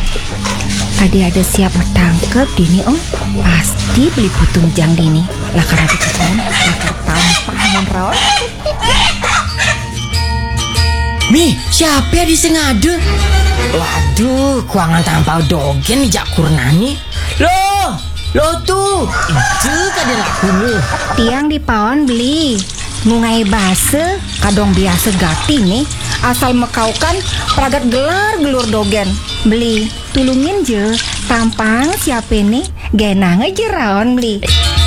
Ada siap metangkep dini om. Pasti beli putung jang dini. Lakar ada ketemu, lakar tampang ron. Mi, siapa ya disengade? Waduh, kuangan tampau dogen nih jak kurnani. Lo tuh, itu kada lakumu. Tiang di paon beli. Ngungai base, kadong biasa gati nih. Asal mekaukan peragat gelar gelur dogen. Beli, tulungin je. Tampang siapa nih? Genang aja raon beli.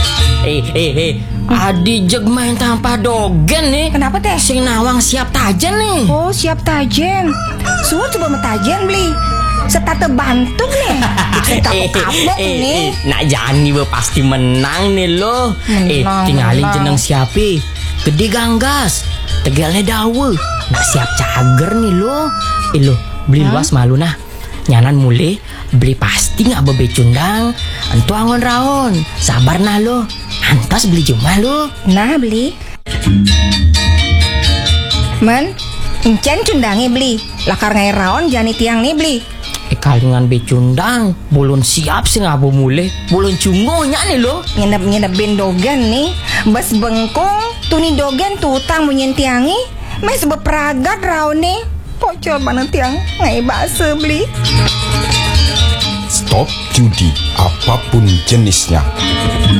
Adi jeg main tanpa dogen nih. Kenapa teh? Sing nawang siap tajen nih. Oh siap tajen. Suruh coba metajen beli. Serta bantu nih. Kapok nih. Nak Jani pasti menang nih lo. Tinggalin jeneng siapi. Gede ganggas. Tegalnya dawe. Nak siap cager nih lo. Lo beli luas malu nah. Nyanan mulai beli pasti nggak bebecundang. Entu angon raon. Sabar nah lo. Antas beli cuma lo. Nah beli. Men, encen cundangi beli. Lakar ngai raon jani tiang nih beli. Kalingan becundang, belum siap sih ngabu mulai, belum cungonya nih lo. Nginep dogen nih, bas bengkong, tuni dogen tutang bunyin tiangi, mes beperagat raon nih, pocol mana tiang ngai base beli. Stop judi apapun jenisnya.